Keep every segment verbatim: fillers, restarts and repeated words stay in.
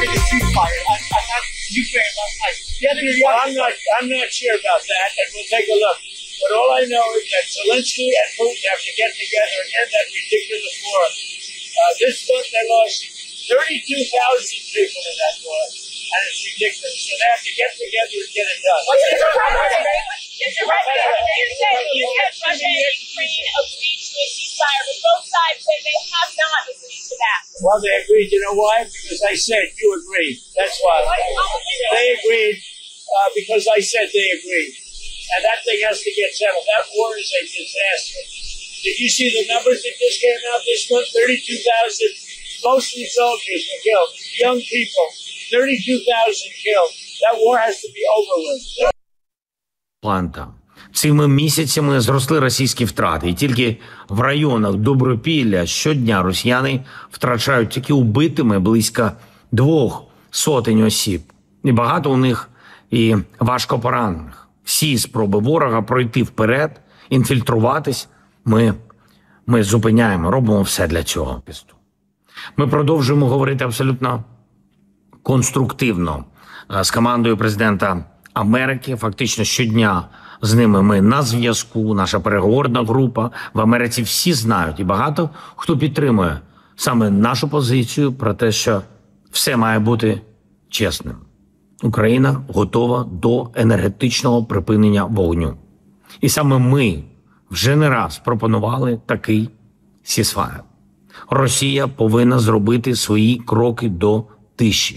targeted ceasefire on, on, on Ukraine last night. The other, the well, I'm not. I'm not sure about that, and we'll take a look. But all I know is that Zelensky and Putin have to get together and end that ridiculous war. Uh, this month they lost thirty-two thousand people in that war, and it's ridiculous. So they have to get together and get it done. What's your Mister President, you're saying you have Russia and Ukraine agreed to a ceasefire, but both sides say they have not agreed to that. Well, they agreed. You know why? Because I said you agreed. That's why. They agreed uh, because I said they agreed. And that thing has to get settled. That war is a disaster. Did you see the numbers that just came out this month? thirty-two thousand, mostly soldiers were killed. Young people, thirty-two thousand killed. That war has to be over with. Планта. Цими місяцями зросли російські втрати. І тільки в районах Добропілля щодня росіяни втрачають тільки убитими близько двох сотень осіб. І багато у них і важко поранених. Всі спроби ворога пройти вперед, інфільтруватись, ми, ми зупиняємо, робимо все для цього. Ми продовжуємо говорити абсолютно конструктивно з командою президента Америки. Фактично щодня з ними ми на зв'язку, наша переговорна група. В Америці всі знають і багато хто підтримує саме нашу позицію про те, що все має бути чесним. Україна готова до енергетичного припинення вогню. І саме ми вже не раз пропонували такий сісфаєр. Росія повинна зробити свої кроки до тиші.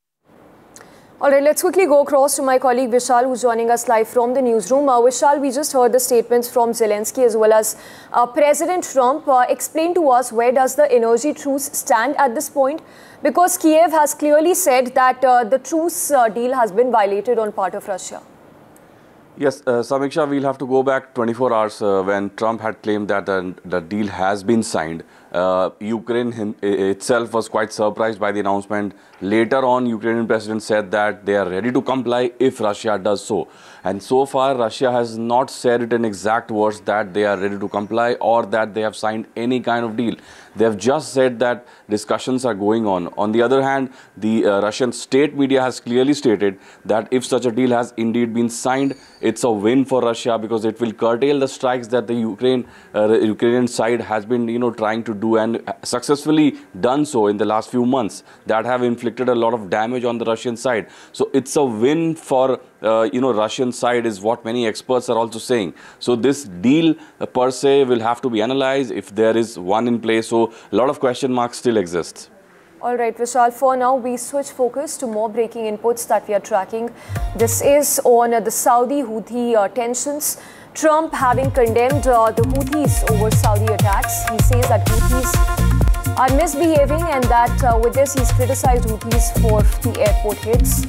All right, let's quickly go across to my colleague Vishal, who's joining us live from the newsroom. Uh, Vishal, we just heard the statements from Zelensky as well as uh, President Trump. Uh, explain to us, where does the energy truce stand at this point? Because Kiev has clearly said that uh, the truce uh, deal has been violated on part of Russia. Yes, uh, Samiksha, we'll have to go back twenty-four hours uh, when Trump had claimed that uh, the deal has been signed. Uh, Ukraine him, itself was quite surprised by the announcement. Later on, Ukrainian president said that they are ready to comply if Russia does so. And so far, Russia has not said it in exact words that they are ready to comply or that they have signed any kind of deal. They have just said that discussions are going on. On the other hand, the uh, Russian state media has clearly stated that if such a deal has indeed been signed, it's a win for Russia because it will curtail the strikes that the Ukraine, uh, the Ukrainian side has been, you know, trying to do and successfully done so in the last few months that have inflicted a lot of damage on the Russian side. So it's a win for, uh, you know, Russian side is what many experts are also saying. So this deal uh, per se will have to be analyzed if there is one in place. So a lot of question marks still exist. All right, Vishal, for now, we switch focus to more breaking inputs that we are tracking. This is on uh, the Saudi Houthi uh, tensions. Trump having condemned uh, the Houthis over Saudi attacks. He says that Houthis are misbehaving and that uh, with this he's criticized Houthis for the airport hits.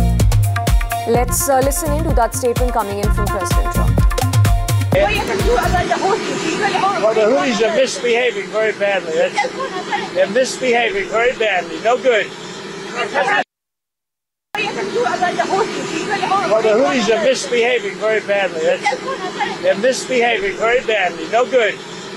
Let's uh, listen in to that statement coming in from President Trump. Well, the Houthis are misbehaving very badly. That's, they're misbehaving very badly. No good. Well, the Houthis are misbehaving very badly. That's, they're misbehaving very badly. No good.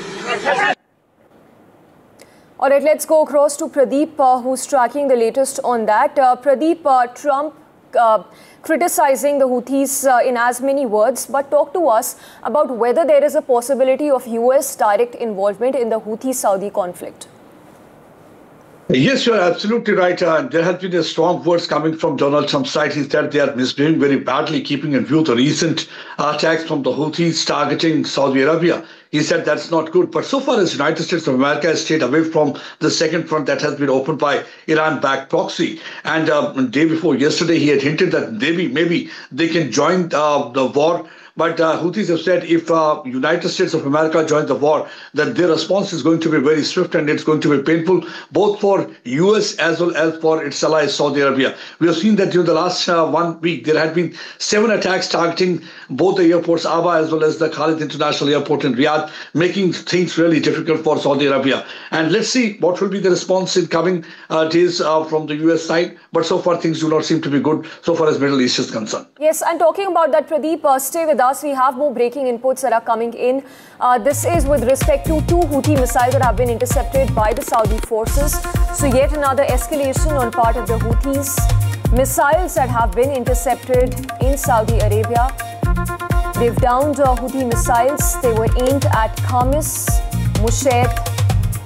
All right, let's go across to Pradeep, uh, who's tracking the latest on that. Uh, Pradeep, uh, Trump uh, criticizing the Houthis uh, in as many words, but talk to us about whether there is a possibility of U S direct involvement in the Houthi-Saudi conflict. Yes, you're absolutely right. Uh, there has been a strong words coming from Donald Trump's side. He said they are misbehaving very badly, keeping in view the recent attacks from the Houthis targeting Saudi Arabia. He said that's not good. But so far as United States of America has stayed away from the second front that has been opened by Iran-backed proxy. And uh, the day before yesterday, he had hinted that maybe, maybe they can join uh, the war. But uh, Houthis have said if uh, United States of America joins the war, then their response is going to be very swift and it's going to be painful, both for U S as well as for its ally Saudi Arabia. We have seen that during the last uh, one week, there had been seven attacks targeting both the airports, Aba as well as the Khalid International Airport in Riyadh, making things really difficult for Saudi Arabia. And let's see what will be the response in coming uh, days uh, from the U S side. But so far, things do not seem to be good so far as Middle East is concerned. Yes, and talking about that, Pradeep, uh, stay with us. Last, we have more breaking inputs that are coming in. Uh, this is with respect to two Houthi missiles that have been intercepted by the Saudi forces. So yet another escalation on part of the Houthis. Missiles that have been intercepted in Saudi Arabia. They've downed uh, Houthi missiles. They were aimed at Khamis, Mushayt,